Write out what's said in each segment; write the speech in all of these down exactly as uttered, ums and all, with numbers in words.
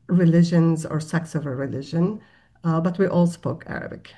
religions or sects of a religion, uh, but we all spoke Arabic.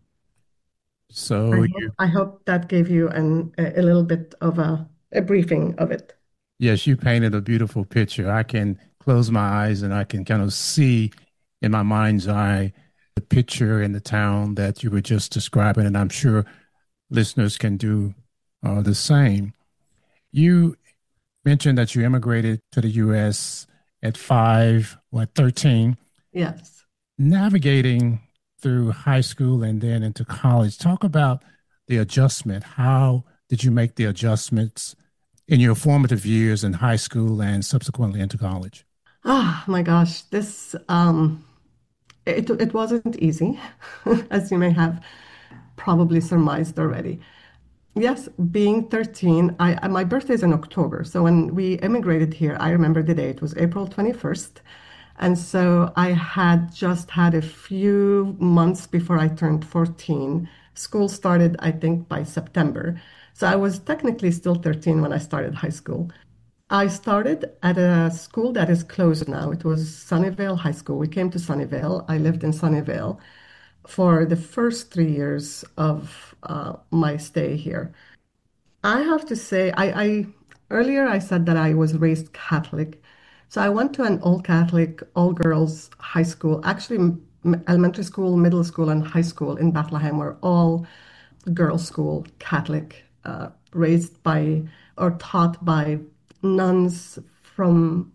I So you, hope, I hope that gave you an, a, a little bit of a, a briefing of it. yes, you painted a beautiful picture. I can close my eyes and I can kind of see in my mind's eye the picture in the town that you were just describing, and I'm sure listeners can do uh, the same. You mentioned that you immigrated to the U S at five, what, thirteen, Yes. navigating through high school and then into college. Talk about the adjustment. How did you make the adjustments in your formative years in high school and subsequently into college? Oh my gosh, this um, it it wasn't easy, as you may have probably surmised already. Yes, being thirteen, I I- my birthday is in October. So when we immigrated here, I remember the day. It was April twenty-first. And so I had just had a few months before I turned fourteen. School started, I think, by September. So I was technically still thirteen when I started high school. I started at a school that is closed now. It was Sunnyvale High School. We came to Sunnyvale. I lived in Sunnyvale for the first three years of uh, my stay here. I have to say, I, I earlier I said that I was raised Catholic. So I went to an all Catholic, all girls high school. Actually, m- elementary school, middle school, and high school in Bethlehem were all girls' school, Catholic, uh, raised by or taught by nuns from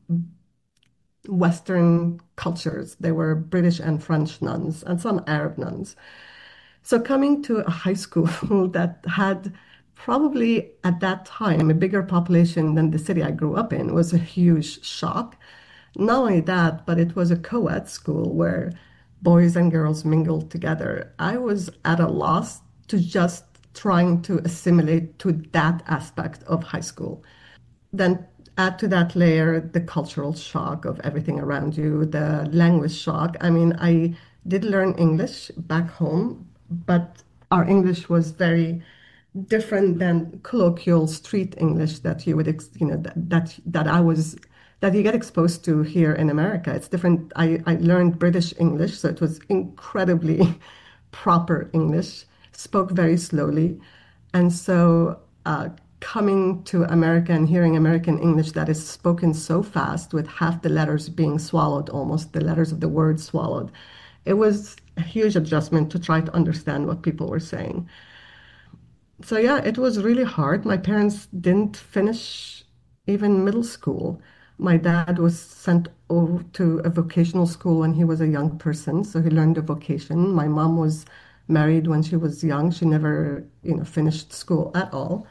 Western cultures. They were British and French nuns and some Arab nuns. So coming to a high school that had probably at that time a bigger population than the city I grew up in was a huge shock. Not only that, but it was a co-ed school where boys and girls mingled together. I was at a loss to just trying to assimilate to that aspect of high school. Then add to that layer the cultural shock of everything around you, the language shock. I mean, I did learn English back home, but our English was very different than colloquial street English that you would, ex- you know, that, that that I was that you get exposed to here in America. It's different. I, I learned British English, so it was incredibly proper English, spoke very slowly. And so uh, coming to America and hearing American English that is spoken so fast with half the letters being swallowed, almost the letters of the word swallowed, it was a huge adjustment to try to understand what people were saying. So yeah, it was really hard. My parents didn't finish even middle school. My dad was sent over to a vocational school when he was a young person, so he learned a vocation. My mom was married when she was young. She never, you know, finished school at all.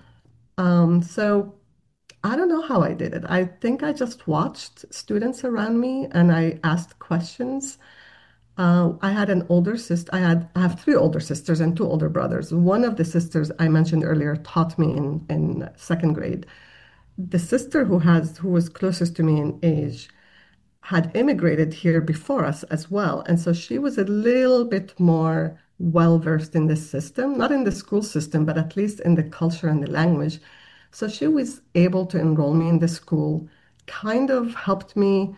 Um, so I don't know how I did it. I think I just watched students around me and I asked questions. Uh, I had an older sister. I had I have three older sisters and two older brothers. One of the sisters I mentioned earlier taught me in in second grade. The sister who has who was closest to me in age had immigrated here before us as well, and so she was a little bit more well versed in this system, not in the school system, but at least in the culture and the language. So she was able to enroll me in the school, kind of helped me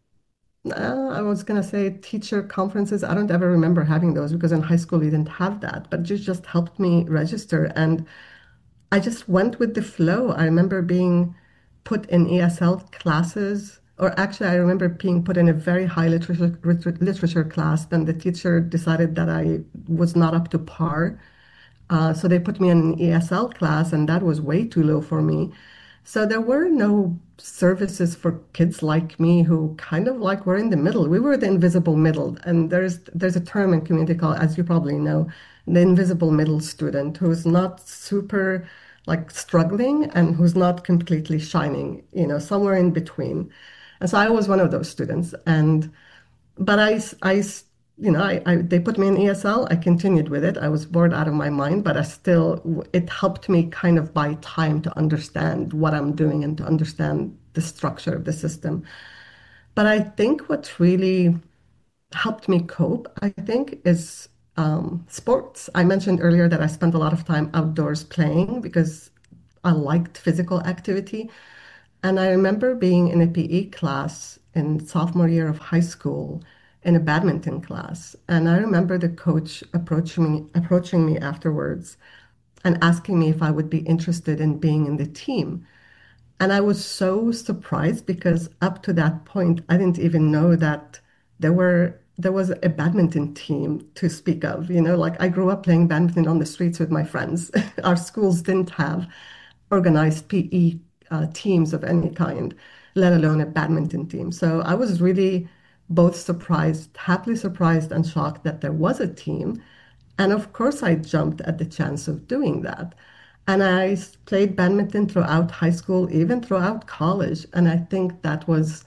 uh, I was gonna say teacher conferences. I don't ever remember having those because in high school we didn't have that, but it just helped me register. And I just went with the flow. I remember being put in E S L classes, or actually, I remember being put in a very high literature literature class. Then the teacher decided that I was not up to par. Uh, so they put me in an E S L class, and that was way too low for me. So there were no services for kids like me who kind of like were in the middle. We were the invisible middle, and there's there's a term in community college, as you probably know, the invisible middle student who's not super like struggling and who's not completely shining, you know, somewhere in between. And so I was one of those students, and but I, I, you know, I, I, they put me in E S L. I continued with it. I was bored out of my mind, but I still, it helped me kind of buy time to understand what I'm doing and to understand the structure of the system. But I think what really helped me cope, I think, is um, sports. I mentioned earlier that I spent a lot of time outdoors playing because I liked physical activity. And I remember being in a P E class in sophomore year of high school in a badminton class. And I remember the coach approaching me, approaching me afterwards and asking me if I would be interested in being in the team. And I was so surprised because up to that point, I didn't even know that there were there was a badminton team to speak of. You know, like I grew up playing badminton on the streets with my friends. Our schools didn't have organized P E uh, teams of any kind, let alone a badminton team. So I was really both surprised, happily surprised and shocked that there was a team. And of course, I jumped at the chance of doing that. And I s- played badminton throughout high school, even throughout college. And I think that was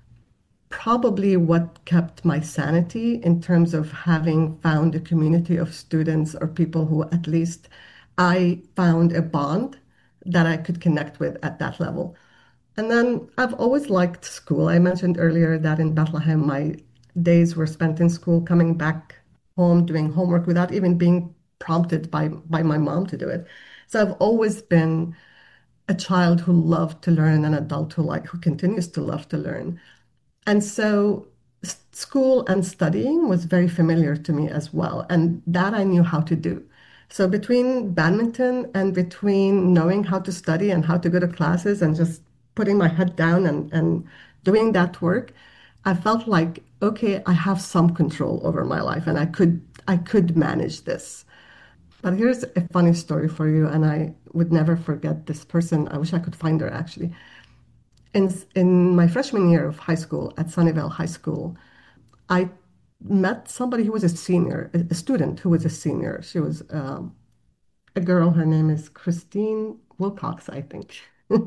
probably what kept my sanity in terms of having found a community of students or people who at least I found a bond that I could connect with at that level. And then I've always liked school. I mentioned earlier that in Bethlehem, my days were spent in school, coming back home, doing homework without even being prompted by, by my mom to do it. So I've always been a child who loved to learn, an adult who like who continues to love to learn. And so s- school and studying was very familiar to me as well. And that I knew how to do. So between badminton and between knowing how to study and how to go to classes and just putting my head down and, and doing that work, I felt like, okay, I have some control over my life and I could I could manage this. But here's a funny story for you, and I would never forget this person. I wish I could find her actually. In, in my freshman year of high school at Sunnyvale High School, I met somebody who was a senior, a, a student who was a senior. She was um, a girl. Her name is Christine Wilcox, I think.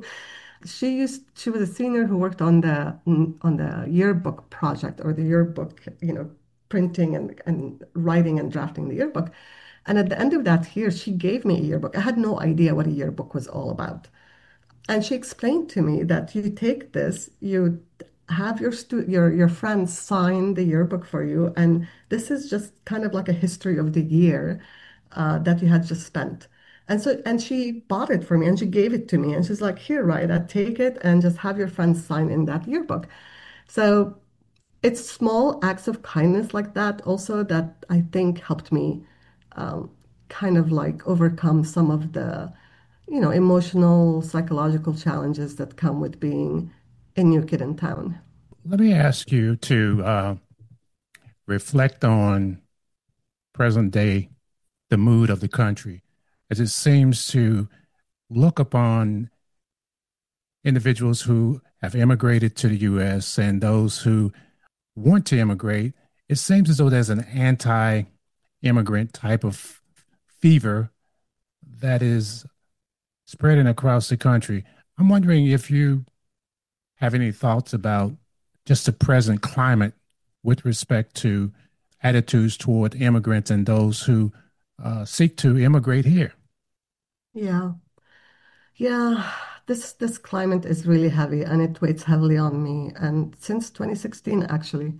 She used she was a senior who worked on the on the yearbook project or the yearbook, you know, printing and, and writing and drafting the yearbook. And at the end of that year, she gave me a yearbook. I had no idea what a yearbook was all about. And she explained to me that you take this, you have your stu your your friends sign the yearbook for you, and this is just kind of like a history of the year uh, that you had just spent. And so, and she bought it for me, and she gave it to me, and she's like, "Here, Rita, take it, and just have your friends sign in that yearbook." So it's small acts of kindness like that also that I think helped me um, kind of like overcome some of the you know, emotional, psychological challenges that come with being a new kid in town. Let me ask you to uh, reflect on present day, the mood of the country, as it seems to look upon individuals who have immigrated to the U S and those who want to immigrate. It seems as though there's an anti immigrant type of fever that is spreading across the country. I'm wondering if you have any thoughts about just the present climate with respect to attitudes toward immigrants and those who uh, seek to immigrate here. Yeah, yeah. This this climate is really heavy and it weighs heavily on me. And since twenty sixteen, actually,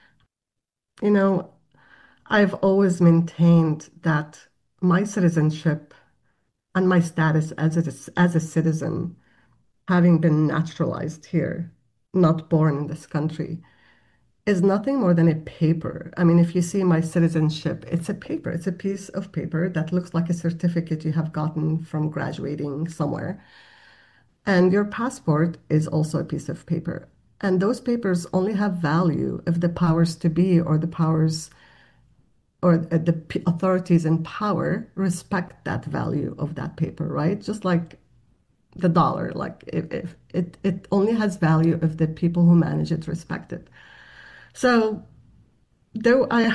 you know, I've always maintained that my citizenship and my status as a, as a citizen, having been naturalized here, not born in this country, is nothing more than a paper. I mean, if you see my citizenship, it's a paper. It's a piece of paper that looks like a certificate you have gotten from graduating somewhere. And your passport is also a piece of paper. And those papers only have value if the powers to be or the powers or the p- authorities in power respect that value of that paper, right? Just like the dollar, like if, if it, it only has value if the people who manage it respect it. So there, I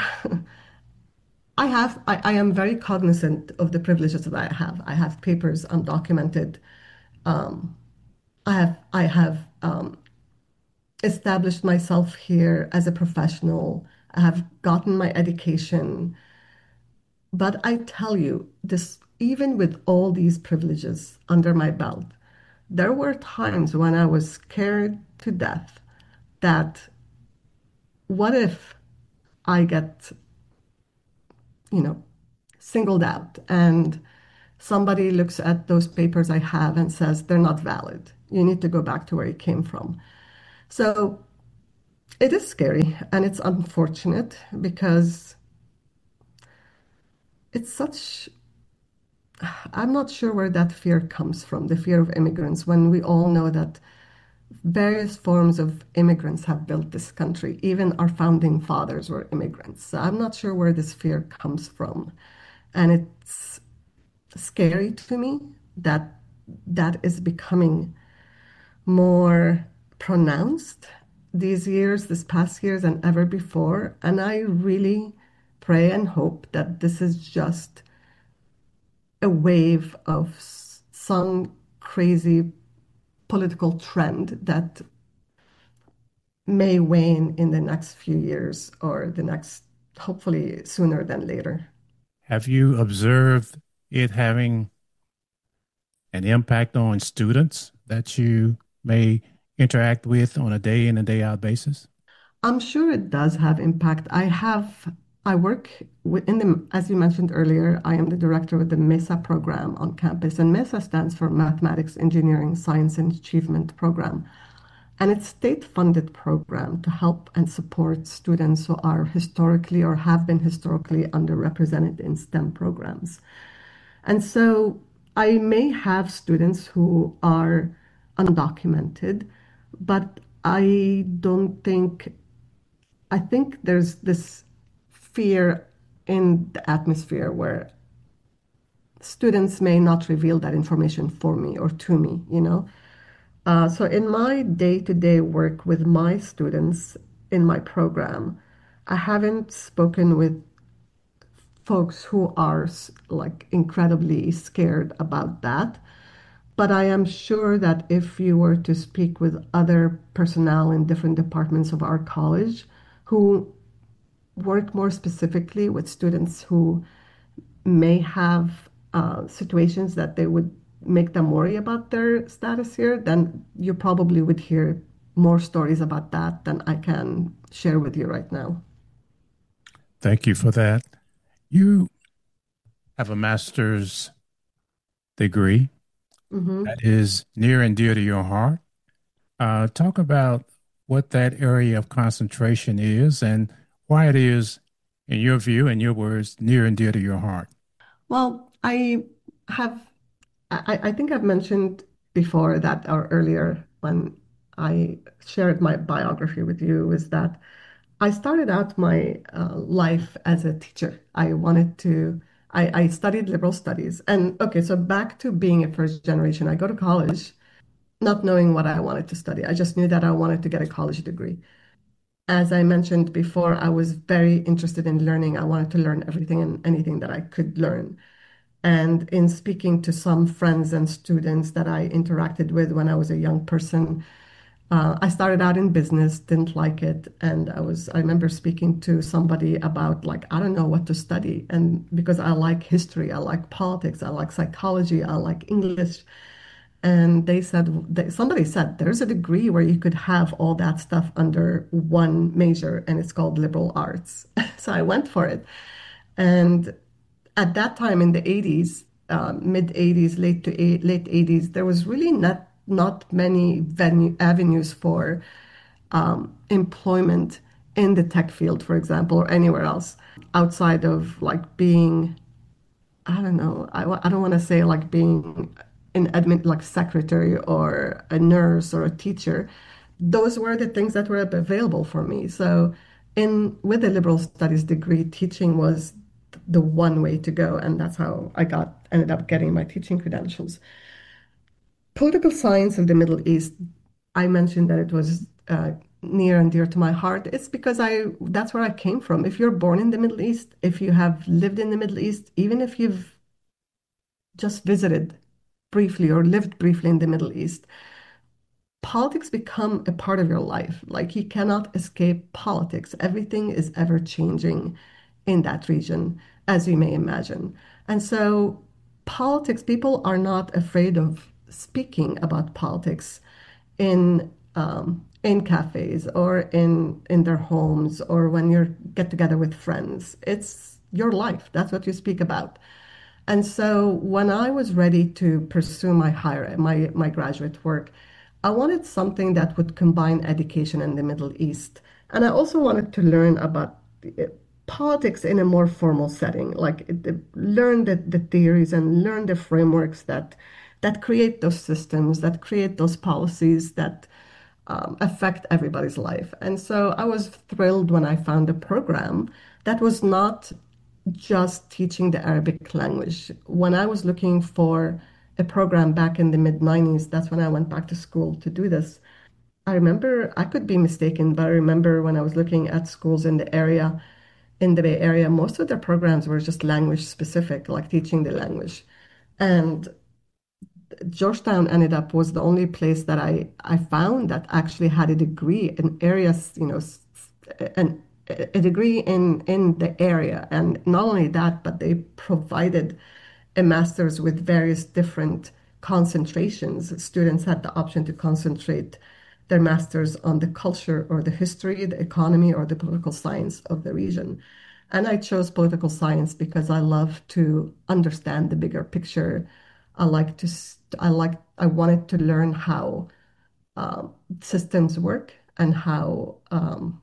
I have, I, I am very cognizant of the privileges that I have. I have papers undocumented. Um, I have, I have um, established myself here as a professional. I have gotten my education. But I tell you, this, even with all these privileges under my belt, there were times when I was scared to death that what if I get, you know, singled out and somebody looks at those papers I have and says they're not valid. You need to go back to where you came from. So it is scary and it's unfortunate because it's such, I'm not sure where that fear comes from, the fear of immigrants, when we all know that various forms of immigrants have built this country. Even our founding fathers were immigrants. So I'm not sure where this fear comes from. And it's scary to me that that is becoming more pronounced these years, this past years, than ever before. And I really pray and hope that this is just a wave of some crazy political trend that may wane in the next few years or the next, hopefully sooner than later. Have you observed it having an impact on students that you may interact with on a day in and day out basis? I'm sure it does have impact. I have, I work in the, as you mentioned earlier, I am the director of the MESA program on campus, and MESA stands for Mathematics, Engineering, Science, and Achievement Program. And it's state-funded program to help and support students who are historically or have been historically underrepresented in STEM programs. And so I may have students who are undocumented, but I don't think, I think there's this fear in the atmosphere where students may not reveal that information for me or to me, you know? Uh, so in my day-to-day work with my students in my program, I haven't spoken with folks who are like incredibly scared about that. But I am sure that if you were to speak with other personnel in different departments of our college who work more specifically with students who may have uh, situations that they would make them worry about their status here, then you probably would hear more stories about that than I can share with you right now. Thank you for that. You have a master's degree hmm that is near and dear to your heart. Uh, talk about what that area of concentration is and why it is, in your view, in your words, near and dear to your heart. Well, I have, I, I think I've mentioned before that, or earlier when I shared my biography with you, is that I started out my uh, life as a teacher. I wanted to, I, I studied liberal studies. And okay, so back to being a first generation, I go to college not knowing what I wanted to study. I just knew that I wanted to get a college degree. As I mentioned before, I was very interested in learning. I wanted to learn everything and anything that I could learn. And in speaking to some friends and students that I interacted with when I was a young person, uh, I started out in business, didn't like it, and I was, I remember speaking to somebody about like, I don't know what to study. And because I like history, I like politics, I like psychology, I like English. And they said, they, somebody said, there's a degree where you could have all that stuff under one major, and it's called liberal arts. So I went for it. And at that time in the eighties, uh, mid eighties, late to eight, late eighties, there was really not not many venue, avenues for um, employment in the tech field, for example, or anywhere else outside of like being, I don't know, I, I don't want to say like being an admin, like secretary or a nurse or a teacher. Those were the things that were available for me. So in with a liberal studies degree, teaching was the one way to go, and that's how I got ended up getting my teaching credentials. Political science of the Middle East, I mentioned that it was uh, near and dear to my heart. It's because I that's where I came from. If you're born in the Middle East, if you have lived in the Middle East, even if you've just visited briefly or lived briefly in the Middle East, politics become a part of your life. Like you cannot escape politics. Everything is ever changing in that region, as you may imagine. And so, politics, people are not afraid of speaking about politics in um, in cafes or in in their homes or when you get together with friends. It's your life. That's what you speak about. And so when I was ready to pursue my higher my my graduate work, I wanted something that would combine education in the Middle East. And I also wanted to learn about uh, politics in a more formal setting, like it- it- learn the, the theories and learn the frameworks that that create those systems, that create those policies that um, affect everybody's life. And so I was thrilled when I found a program that was not just teaching the Arabic language. When I was looking for a program back in the mid nineties, that's when I went back to school to do this. I remember, I could be mistaken, but I remember when I was looking at schools in the area, in the Bay Area, most of their programs were just language specific, like teaching the language. And Georgetown ended up was the only place that I, I found that actually had a degree in areas, you know, an, a degree in, in the area. And not only that, but they provided a master's with various different concentrations. Students had the option to concentrate their masters on the culture or the history, the economy, or the political science of the region. And I chose political science because I love to understand the bigger picture. I like to, I like, I wanted to learn how um, systems work and how um,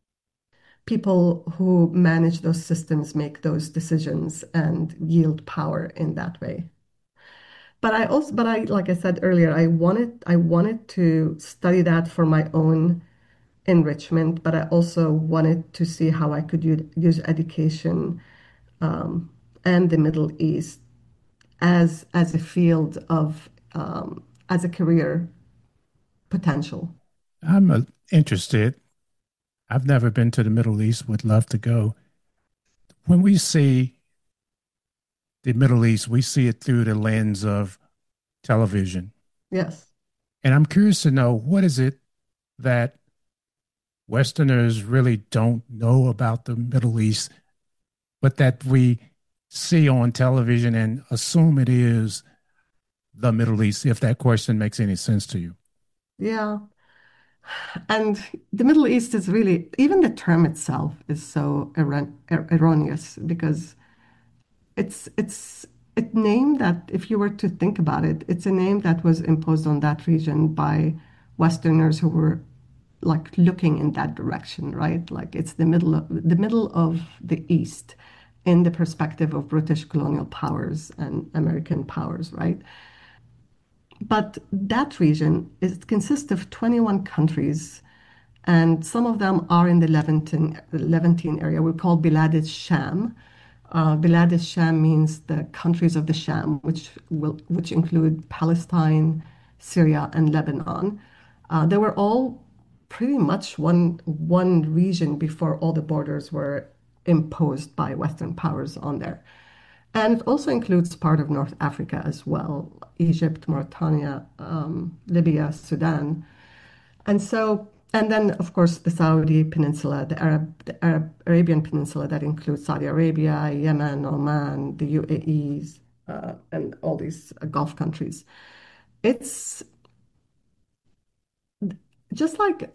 people who manage those systems make those decisions and yield power in that way. But I also, but I, like I said earlier, I wanted, I wanted to study that for my own enrichment, but I also wanted to see how I could use, use education um, and the Middle East as as a field of um, as a career potential. I'm uh, interested. I've never been to the Middle East, would love to go. When we see the Middle East, we see it through the lens of television. Yes. And I'm curious to know, what is it that Westerners really don't know about the Middle East, but that we see on television and assume it is the Middle East, if that question makes any sense to you? Yeah. And the Middle East is really, even the term itself is so erron er erroneous because it's it's a name that, if you were to think about it, it's a name that was imposed on that region by Westerners who were like looking in that direction, right? Like it's the middle of the middle of the East in the perspective of British colonial powers and American powers, right? But that region is consists of twenty-one countries, and some of them are in the Levantine, Levantine area. We call Bilad al-Sham. Uh, Bilad al-Sham means the countries of the Sham, which will which include Palestine, Syria, and Lebanon. Uh, they were all pretty much one one region before all the borders were imposed by Western powers on there. And it also includes part of North Africa as well, Egypt, Mauritania, um, Libya, Sudan. And so, and then of course the Saudi Peninsula, the Arab, the Arab Arabian Peninsula that includes Saudi Arabia, Yemen, Oman, the U A Es, uh, and all these uh, Gulf countries. It's just like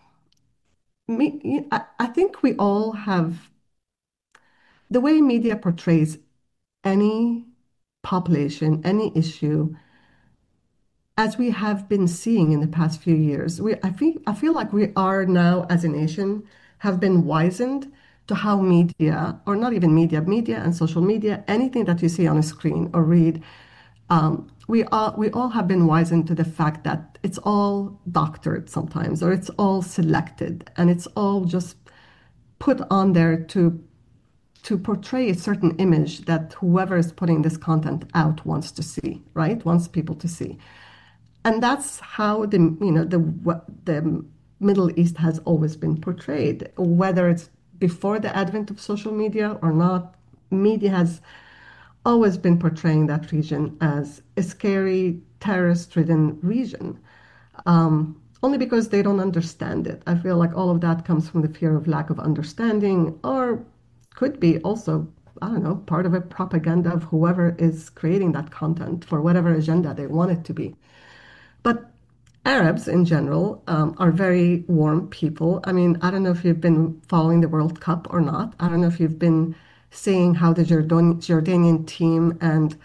me, I, I think we all have the way media portrays any population, any issue, as we have been seeing in the past few years. We, I feel, I feel like we are now, as a nation, have been wizened to how media, or not even media, media and social media, anything that you see on a screen or read, um, we all we all have been wizened to the fact that it's all doctored sometimes, or it's all selected, and it's all just put on there to to portray a certain image that whoever is putting this content out wants to see, right? Wants people to see. And that's how the you know the the Middle East has always been portrayed, whether it's before the advent of social media or not. Media has always been portraying that region as a scary, terrorist-ridden region, um, only because they don't understand it. I feel like all of that comes from the fear of lack of understanding, or could be also, I don't know, part of a propaganda of whoever is creating that content for whatever agenda they want it to be. But Arabs in general um, are very warm people. I mean, I don't know if you've been following the World Cup or not. I don't know if you've been seeing how the Jordan Jordanian team and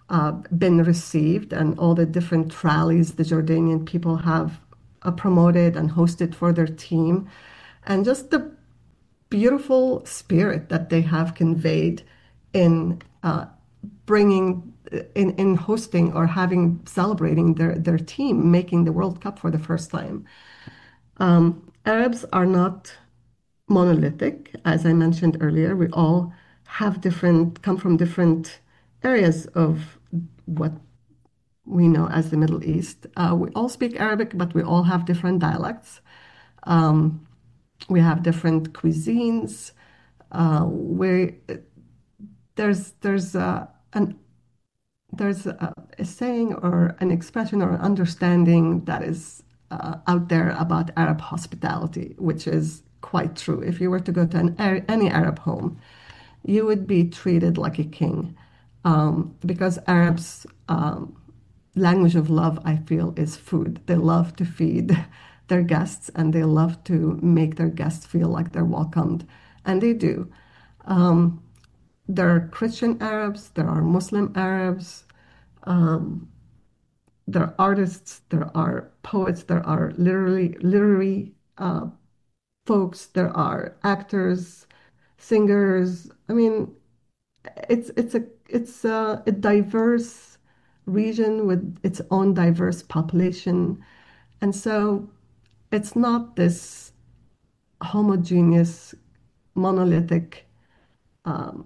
uh, been received, and all the different rallies the Jordanian people have uh, promoted and hosted for their team, and just the beautiful spirit that they have conveyed in uh, bringing, in, in hosting or having, celebrating their, their team, making the World Cup for the first time. Um, Arabs are not monolithic. As I mentioned earlier, we all have different, come from different areas of what we know as the Middle East. Uh, we all speak Arabic, but we all have different dialects. Um, we have different cuisines. Uh, we there's there's uh, an there's a, a saying or an expression or an understanding that is uh, out there about Arab hospitality, which is quite true. If you were to go to an, any Arab home, you would be treated like a king, um, because Arabs' um, language of love, I feel, is food. They love to feed their guests, and they love to make their guests feel like they're welcomed, and they do. Um, there are Christian Arabs, there are Muslim Arabs, um, there are artists, there are poets, there are literally literary uh, folks, there are actors, singers. I mean, it's it's a it's a, a diverse region with its own diverse population, and so it's not this homogeneous, monolithic, um,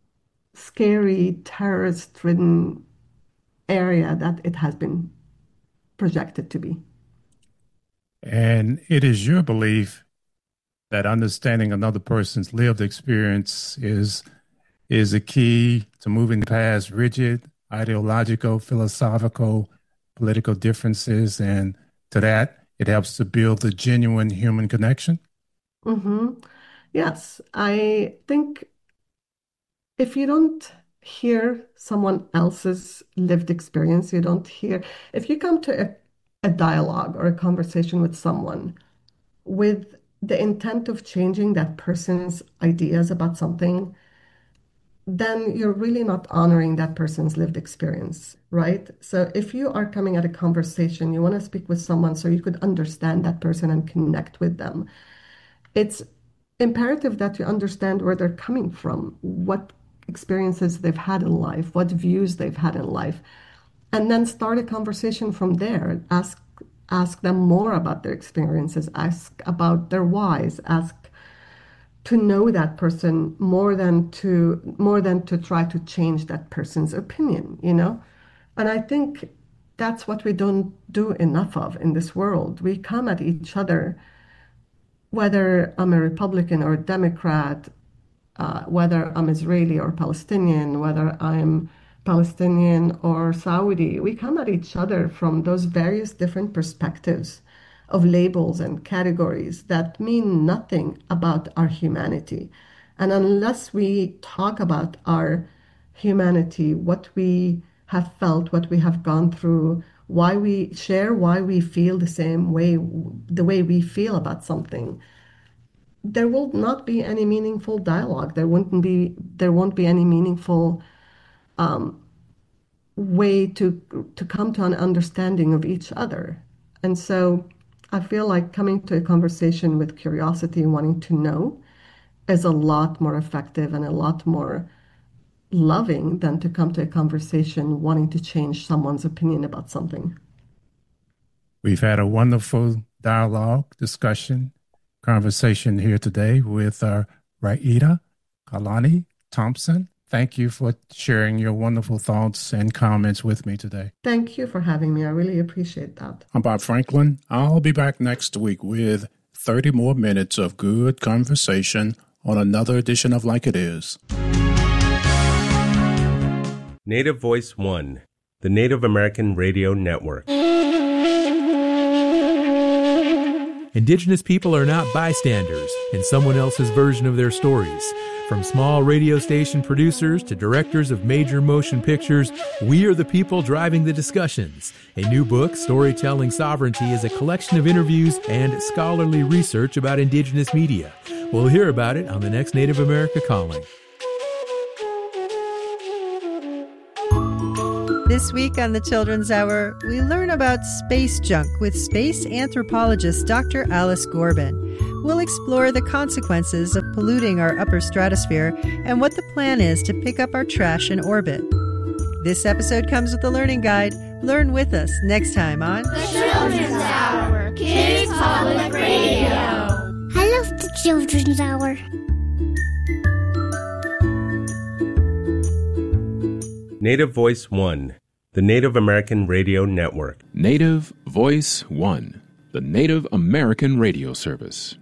scary, terrorist-ridden area that it has been projected to be. And it is your belief that understanding another person's lived experience is is a key to moving past rigid, ideological, philosophical, political differences, and to that, it helps to build a genuine human connection? Mm-hmm. Yes, I think if you don't hear someone else's lived experience, you don't hear, if you come to a, a dialogue or a conversation with someone with the intent of changing that person's ideas about something, then you're really not honoring that person's lived experience, right? So if you are coming at a conversation, you want to speak with someone so you could understand that person and connect with them, it's imperative that you understand where they're coming from, what experiences they've had in life, what views they've had in life, and then start a conversation from there. Ask ask them more about their experiences, ask about their whys, ask to know that person more than to more than to try to change that person's opinion, you know? And I think that's what we don't do enough of in this world. We come at each other, whether I'm a Republican or a Democrat, uh, whether I'm Israeli or Palestinian, whether I'm Palestinian or Saudi, we come at each other from those various different perspectives of labels and categories that mean nothing about our humanity. And unless we talk about our humanity, what we have felt, what we have gone through, why we share, why we feel the same way, the way we feel about something, there will not be any meaningful dialogue. There wouldn't be, there won't be any meaningful um, way to to come to an understanding of each other. And so I feel like coming to a conversation with curiosity, wanting to know, is a lot more effective and a lot more loving than to come to a conversation wanting to change someone's opinion about something. We've had a wonderful dialogue, discussion, conversation here today with uh, Raida Kalani Thompson. Thank you for sharing your wonderful thoughts and comments with me today. Thank you for having me. I really appreciate that. I'm Bob Franklin. I'll be back next week with thirty more minutes of good conversation on another edition of Like It Is. Native Voice One, the Native American Radio Network. Indigenous people are not bystanders in someone else's version of their stories. From small radio station producers to directors of major motion pictures, we are the people driving the discussions. A new book, Storytelling Sovereignty, is a collection of interviews and scholarly research about Indigenous media. We'll hear about it on the next Native America Calling. This week on the Children's Hour, we learn about space junk with space anthropologist Doctor Alice Gorbin. We'll explore the consequences of polluting our upper stratosphere and what the plan is to pick up our trash in orbit. This episode comes with a learning guide. Learn with us next time on The Children's Hour, Kids Public Radio. I love the Children's Hour. Native Voice One, the Native American Radio Network. Native Voice One, the Native American Radio Service.